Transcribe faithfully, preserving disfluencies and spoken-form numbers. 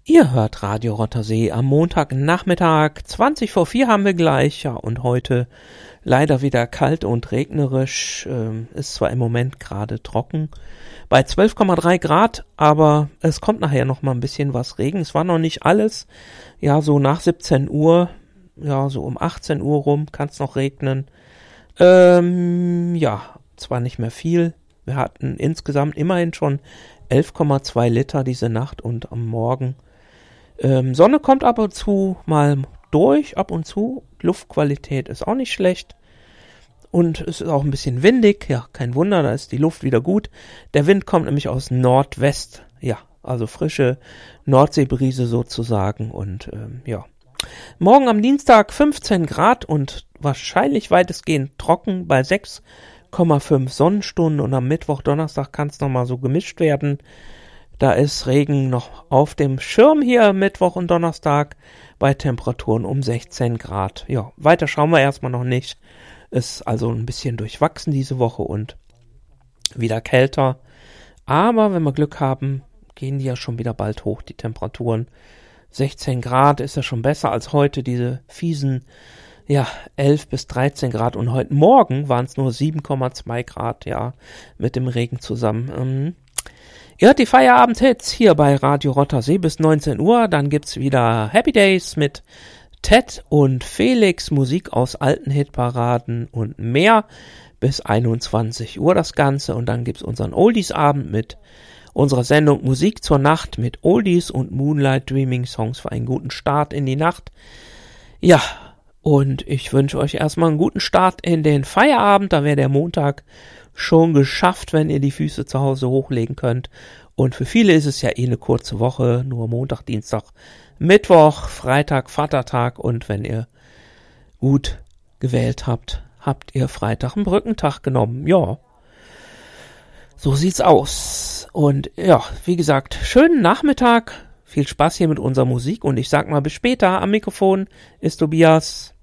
Ihr hört Radio Rottersee am Montagnachmittag, zwanzig vor vier haben wir gleich, ja, und heute leider wieder kalt und regnerisch, ähm, ist zwar im Moment gerade trocken, bei zwölf Komma drei Grad, aber es kommt nachher noch mal ein bisschen was Regen, es war noch nicht alles, ja, so nach siebzehn Uhr, ja, so um achtzehn Uhr rum kann es noch regnen, ähm, ja, zwar nicht mehr viel, wir hatten insgesamt immerhin schon elf Komma zwei Liter diese Nacht und am Morgen Ähm, Sonne kommt ab und zu mal durch, ab und zu. Luftqualität ist auch nicht schlecht. Und es ist auch ein bisschen windig. Ja, kein Wunder, da ist die Luft wieder gut. Der Wind kommt nämlich aus Nordwest. Ja, also frische Nordseebrise sozusagen. Und ähm, ja, morgen am Dienstag fünfzehn Grad und wahrscheinlich weitestgehend trocken bei sechs Komma fünf Sonnenstunden. Und am Mittwoch, Donnerstag kann es nochmal so gemischt werden. Da ist Regen noch auf dem Schirm hier Mittwoch und Donnerstag bei Temperaturen um sechzehn Grad. Ja, weiter schauen wir erstmal noch nicht. Ist also ein bisschen durchwachsen diese Woche und wieder kälter. Aber wenn wir Glück haben, gehen die ja schon wieder bald hoch, die Temperaturen. sechzehn Grad ist ja schon besser als heute, diese fiesen, ja, elf bis dreizehn Grad. Und heute Morgen waren es nur sieben Komma zwei Grad, ja, mit dem Regen zusammen. Ähm, Ihr hört die Feierabend-Hits hier bei Radio Rottersee bis neunzehn Uhr. Dann gibt's wieder Happy Days mit Ted und Felix, Musik aus alten Hitparaden und mehr bis einundzwanzig Uhr das Ganze. Und dann gibt's unseren Oldies-Abend mit unserer Sendung Musik zur Nacht mit Oldies und Moonlight Dreaming Songs für einen guten Start in die Nacht. Ja, und ich wünsche euch erstmal einen guten Start in den Feierabend. Da wäre der Montag schon geschafft, wenn ihr die Füße zu Hause hochlegen könnt. Und für viele ist es ja eh eine kurze Woche, nur Montag, Dienstag, Mittwoch, Freitag, Vatertag und wenn ihr gut gewählt habt, habt ihr Freitag einen Brückentag genommen. Ja, so sieht's aus. Und ja, wie gesagt, schönen Nachmittag, viel Spaß hier mit unserer Musik und ich sag mal bis später. Am Mikrofon ist Tobias.